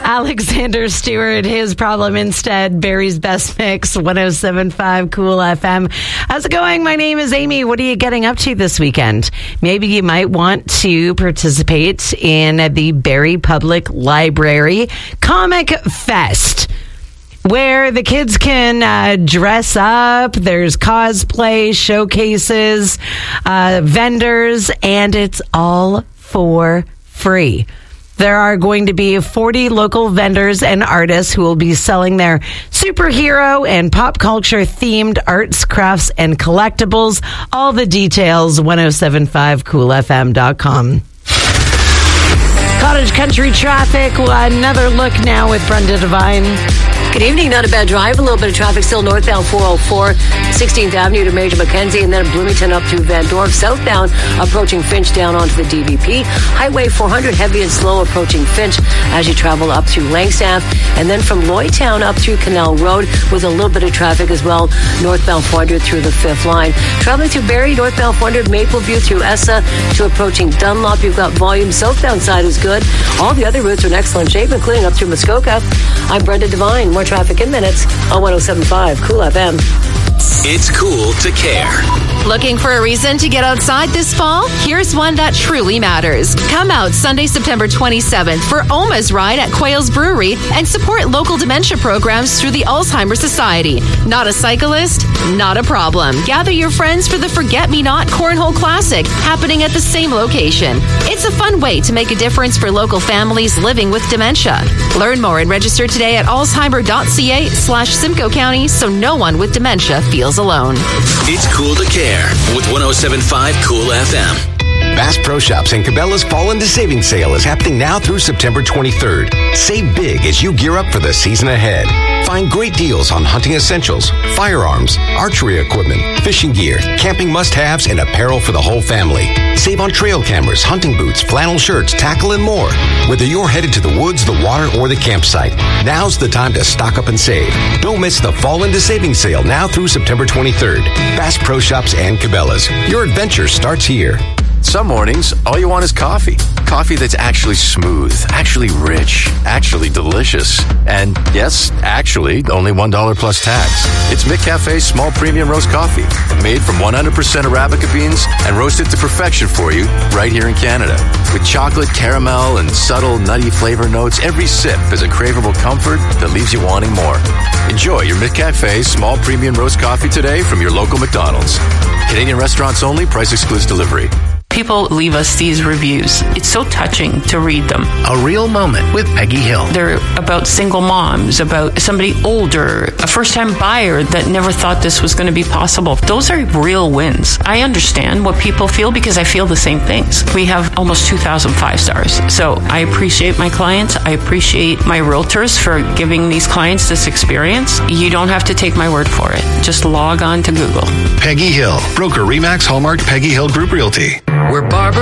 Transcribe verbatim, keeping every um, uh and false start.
Alexander Stewart, His Problem Instead, Barry's Best Mix, one oh seven point five Cool F M. How's it going? My name is Amy. What are you getting up to this weekend? Maybe you might want to participate in the Barrie Public Library Comic Fest, where the kids can uh, dress up. There's cosplay, showcases, uh, vendors, and it's all for free. There are going to be forty local vendors and artists who will be selling their superhero and pop culture themed arts, crafts, and collectibles. All the details, ten seventy-five cool f m dot com. Cottage Country traffic. Another look now with Brenda Devine. Good evening. Not a bad drive. A little bit of traffic still northbound four oh four, sixteenth Avenue to Major Mackenzie, and then Bloomington up through Van Dorp. Southbound approaching Finch down onto the D V P. Highway four hundred heavy and slow approaching Finch as you travel up through Langstaff. And then from Lloydtown up through Canal Road with a little bit of traffic as well. Northbound four hundred through the fifth line. Traveling through Barrie, northbound four hundred Mapleview through Essa to approaching Dunlop. You've got volume. Southbound side is good. All the other routes are in excellent shape, including up through Muskoka. I'm Brenda Devine. More traffic in minutes on ten seventy-five Cool F M. It's cool to care. Looking for a reason to get outside this fall? Here's one that truly matters. Come out Sunday, September twenty-seventh for Oma's Ride at Quayle's Brewery and support local dementia programs through the Alzheimer's Society. Not a cyclist? Not a problem. Gather your friends for the Forget-Me-Not Cornhole Classic happening at the same location. It's a fun way to make a difference for local families living with dementia. Learn more and register today at alzheimer.ca slash Simcoe County so no one with dementia feels alone. It's cool to care with ten seventy-five Cool F M. Bass Pro Shops and Cabela's Fall into Savings Sale is happening now through September twenty-third. Save big as you gear up for the season ahead. Find great deals on hunting essentials, firearms, archery equipment, fishing gear, camping must-haves, and apparel for the whole family. Save on trail cameras, hunting boots, flannel shirts, tackle, and more. Whether you're headed to the woods, the water, or the campsite, now's the time to stock up and save. Don't miss the Fall into Savings Sale now through September twenty-third. Bass Pro Shops and Cabela's. Your adventure starts here. Some mornings, all you want is coffee. Coffee that's actually smooth, actually rich, actually delicious. And yes, actually, only one dollar plus tax. It's McCafe's small premium roast coffee, made from one hundred percent Arabica beans and roasted to perfection for you right here in Canada. With chocolate, caramel, and subtle nutty flavor notes, every sip is a craveable comfort that leaves you wanting more. Enjoy your McCafe small premium roast coffee today from your local McDonald's. Canadian restaurants only, price excludes delivery. People leave us these reviews. It's so touching to read them. A Real Moment with Peggy Hill. They're about single moms, about somebody older, a first-time buyer that never thought this was going to be possible. Those are real wins. I understand what people feel because I feel the same things. We have almost two thousand five stars. So I appreciate my clients. I appreciate my realtors for giving these clients this experience. You don't have to take my word for it. Just log on to Google. Peggy Hill, broker Remax Hallmark Peggy Hill Group Realty. We're Barbara.